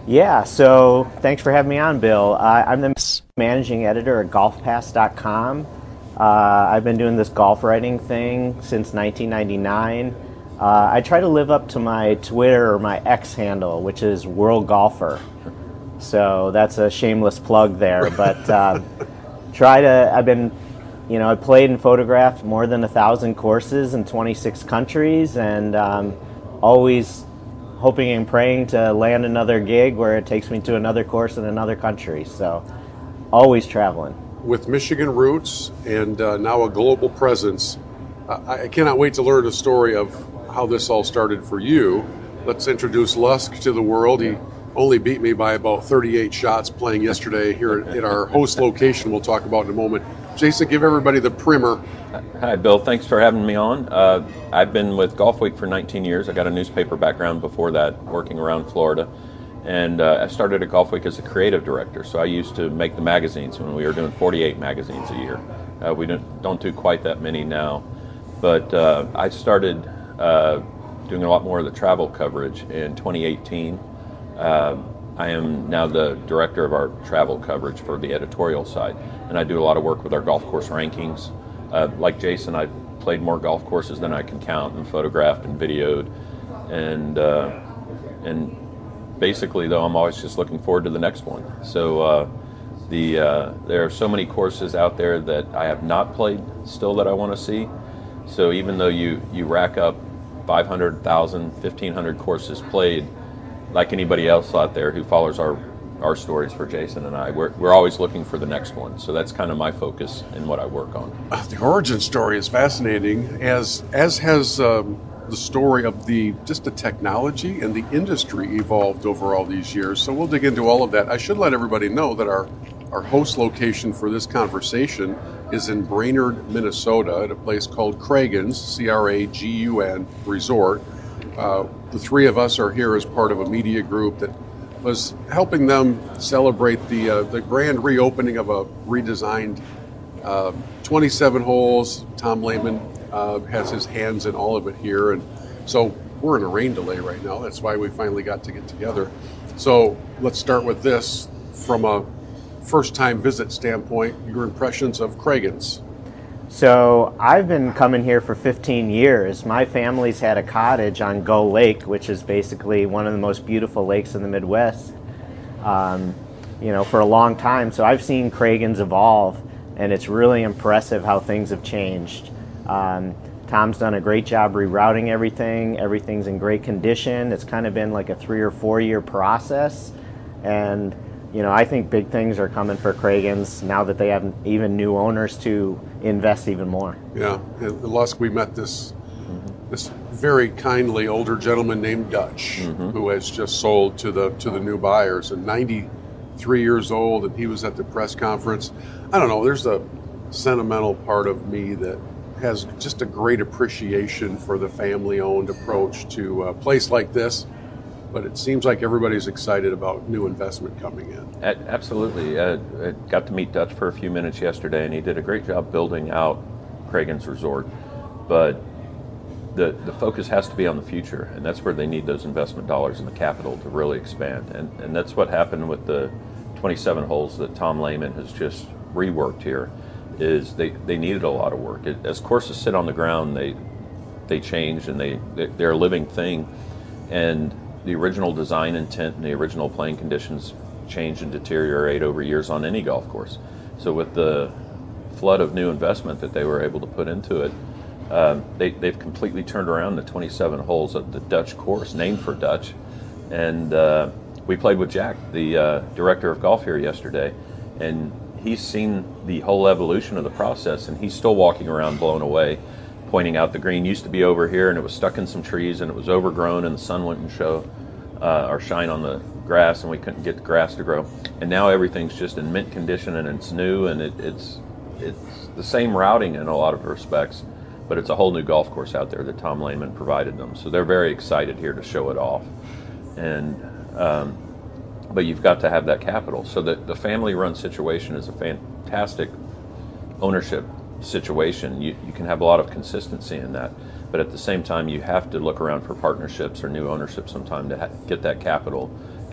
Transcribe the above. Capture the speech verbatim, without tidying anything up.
Yeah, so thanks for having me on, Bill. Uh, I'm the managing editor at golf pass dot com. Uh, I've been doing this golf writing thing since nineteen ninety-nine. Uh, I try to live up to my Twitter or my X handle, which is World Golfer. So that's a shameless plug there. But uh, try to, I've been, you know, I played and photographed more than a thousand courses in twenty-six countries, and um, always hoping and praying to land another gig where it takes me to another course in another country. So always traveling. With Michigan roots and uh, now a global presence, uh, I cannot wait to learn the story of how this all started for you. Let's introduce Lusk to the world. He only beat me by about thirty-eight shots playing yesterday here at our host location we'll talk about in a moment. Jason, give everybody the primer. Hi, Bill. Thanks for having me on. Uh, I've been with Golf Week for nineteen years. I got a newspaper background before that, working around Florida. And uh, I started at Golf Week as a creative director. So I used to make the magazines when we were doing forty-eight magazines a year. Uh, we don't, don't do quite that many now. But uh, I started uh, doing a lot more of the travel coverage in twenty eighteen. Uh, I am now the director of our travel coverage for the editorial side. And I do a lot of work with our golf course rankings. Uh, like Jason, I've played more golf courses than I can count, and photographed and videoed. And uh, and basically, though, I'm always just looking forward to the next one. So uh, the uh, there are so many courses out there that I have not played still that I want to see. So even though you, you rack up five hundred thousand, fifteen hundred courses played, like anybody else out there who follows our our stories for Jason and I, we're, we're always looking for the next one. So that's kind of my focus in what I work on. Uh, the origin story is fascinating, as as has um, the story of the just the technology and the industry evolved over all these years. So we'll dig into all of that. I should let everybody know that our our host location for this conversation is in Brainerd, Minnesota, at a place called Cragun's, C R A G U N Resort. Uh, the three of us are here as part of a media group that was helping them celebrate the uh, the grand reopening of a redesigned uh, twenty-seven holes. Tom Lehman uh, has his hands in all of it here, and so we're in a rain delay right now. That's why we finally got to get together. So let's start with this from a first-time visit standpoint. Your impressions of Cragun's. So I've been coming here for fifteen years. My family's had a cottage on Gull Lake, which is basically one of the most beautiful lakes in the Midwest, um, you know, for a long time. So I've seen Cragun's evolve, and it's really impressive how things have changed. Um, Tom's done a great job rerouting everything. Everything's in great condition. It's kind of been like a three or four year process. And you know, I think big things are coming for Cragun's now that they have even new owners to invest even more. Yeah, in Lusk, we met this mm-hmm. this very kindly older gentleman named Dutch, mm-hmm. who has just sold to the to the new buyers, and ninety-three years old, and he was at the press conference. I don't know, there's a sentimental part of me that has just a great appreciation for the family-owned approach to a place like this. But it seems like everybody's excited about new investment coming in. Absolutely. Uh, I got to meet Dutch for a few minutes yesterday, and he did a great job building out Cragun's Resort. But the the focus has to be on the future, and that's where they need those investment dollars and the capital to really expand. And and that's what happened with the twenty-seven holes that Tom Lehman has just reworked here, is they, they needed a lot of work. It, as courses sit on the ground, they they change, and they, they're a living thing. And the original design intent and the original playing conditions change and deteriorate over years on any golf course. So with the flood of new investment that they were able to put into it, um, they, they've completely turned around the twenty-seven holes of the Dutch course, named for Dutch. And uh, we played with Jack, the uh, director of golf here yesterday, and he's seen the whole evolution of the process, and he's still walking around blown away, pointing out the green used to be over here, and it was stuck in some trees, and it was overgrown, and the sun wouldn't show uh, or shine on the grass, and we couldn't get the grass to grow. And now everything's just in mint condition, and it's new, and it, it's it's the same routing in a lot of respects, but it's a whole new golf course out there that Tom Lehman provided them. So they're very excited here to show it off. And um, but you've got to have that capital. So the, the family-run situation is a fantastic ownership situation. You, you can have a lot of consistency in that, but at the same time you have to look around for partnerships or new ownership sometime to ha- get that capital